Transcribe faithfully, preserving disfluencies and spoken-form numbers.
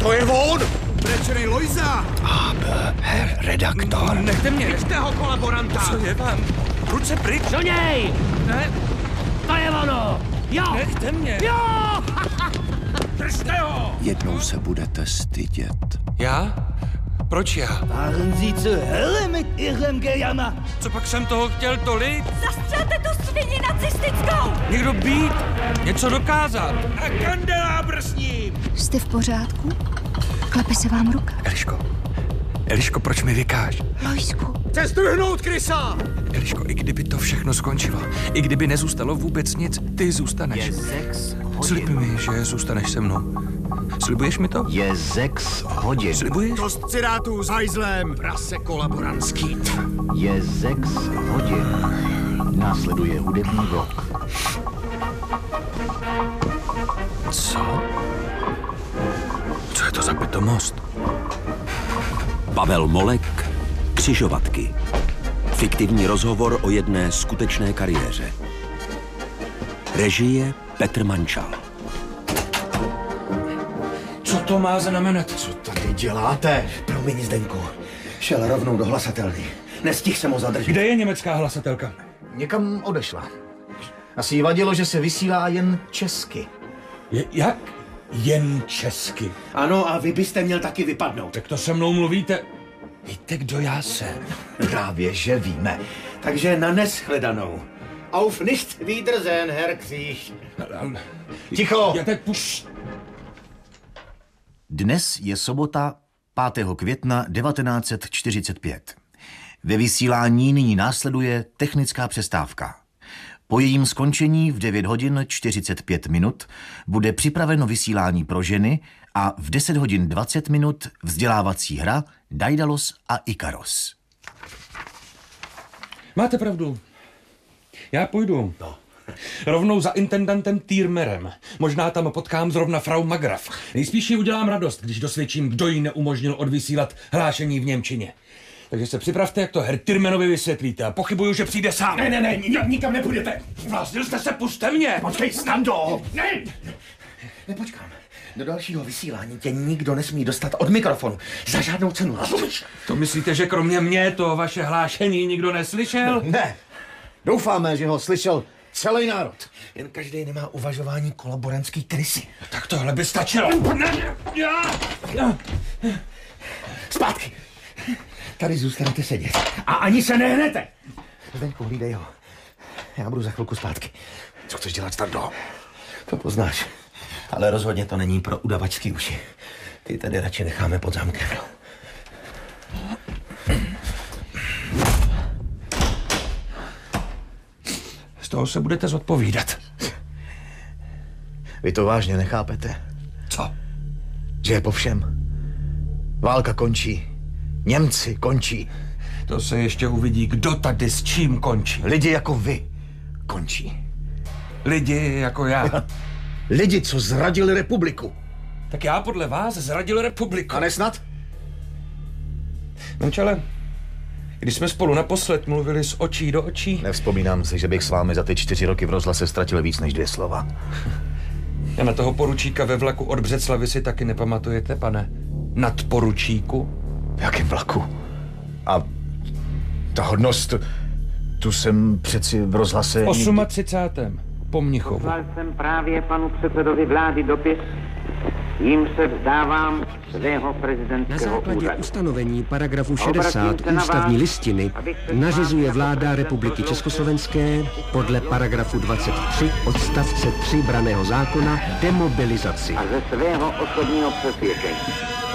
To je on! Brečenej Lojza! Aber, Herr Redaktor. Nechte mě, nechte ho, kolaboranta! Co je vám? Ruce pryč! Do něj! Ne, To je ono! Jo! nechte mě! Jo! Držte ho! Jednou se budete stydět. Já? Proč já? Waren Sie zur Hölle mit Ihrem Gejammer? Co pak jsem toho chtěl tolik? Zastřelte tu svině nacistickou! Někdo být, něco dokázat. A kandelábr s ním! Jste v pořádku? Klepe se vám ruka. Eliško, Eliško, proč mi vykáš? Lojsku. Chce strhnout krysa! Eliško, i kdyby to všechno skončilo, i kdyby nezůstalo vůbec nic, ty zůstaneš. Je sechs Slib hodin. mi, že zůstaneš se mnou. Slibuješ mi to? Je sechs hodin. Slibuješ? Dost cirátů s hajzlem, prase kolaborantský. Je sechs hodin. Následuje hudební blok. Co? Co je to za pitomost? Pavel Molek, Křižovatky. Fiktivní rozhovor o jedné skutečné kariéře. Režie Petr Mančal. Co to má znamenat? Co tady děláte? Promiň, Zdeňku. Šel rovnou do hlasatelny. Nestihl jsem ho zadržet. Kde je německá hlasatelka? Někam odešla. Asi jí vadilo, že se vysílá jen česky. Je, jak? Jen česky. Ano, a vy byste měl taky vypadnout. Tak to se mnou mluvíte. Víte, kdo já jsem? Právě, že víme. Takže na neshledanou. Auf nicht wiedersehen, Herr Kříž. Ticho! Já teď puš... Dnes je sobota pátého května devatenáct set čtyřicet pět. Ve vysílání nyní následuje technická přestávka. Po jejím skončení v devět hodin čtyřicet pět minut bude připraveno vysílání pro ženy a v deset hodin dvacet minut vzdělávací hra Daidalos a Ikaros. Máte pravdu. Já půjdu. No. Rovnou za intendantem Týrmerem. Možná tam potkám zrovna frau Magraf. Nejspíš jí udělám radost, když dosvědčím, kdo jí neumožnil odvysílat hlášení v němčině. Takže se připravte, jak to Herr Tyrmenovi vysvětlíte. A pochybuju, že přijde sám. Ne, ne, ne, nikam, nikam nepůjdete. Vlastnil jste se, puste mě. Počkej, Stando! Ne! Nepočkám. Do dalšího vysílání tě nikdo nesmí dostat od mikrofonu. Za žádnou cenu, rozumíš? To myslíte, že kromě mě to vaše hlášení nikdo neslyšel? Ne. Doufáme, že ho slyšel celý národ. Jen každý nemá uvažování kolaborantský krysy. Tak tohle by stačilo. Ne, já. Zpátky. Tady zůstanete sedět. A ani se nehnete. Zdeňku, hlídej ho. Já budu za chvilku zpátky. Co chceš dělat, Stando? To poznáš. Ale rozhodně to není pro udavačský uši. Ty tady radši necháme pod zámkem. Z toho se budete zodpovídat. Vy to vážně nechápete? Co? Že je po všem. Válka končí. Němci končí. To se ještě uvidí, kdo tady s čím končí. Lidi jako vy končí. Lidi jako já. Lidi, co zradili republiku. Tak já podle vás zradil republiku. A nesnad? Mančale, když jsme spolu naposled mluvili z očí do očí... Nevzpomínám si, že bych s vámi za ty čtyři roky v rozhlase ztratil víc než dvě slova. A na toho poručíka ve vlaku od Břeclavy si taky nepamatujete, pane? Nadporučíku? V jakém vlaku? A ta hodnost, tu jsem přeci v rozhlase... třicátém osmém po Mnichovu. Poslal jsem právě panu předsedovi vlády dopis, jím se vzdávám svého prezidentského Na základě úřadu. ustanovení paragrafu šedesát ústavní listiny nařizuje vláda Republiky Československé podle paragrafu dvacet tři odstavce tři branného zákona demobilizaci. A ze svého osobního přesvědčení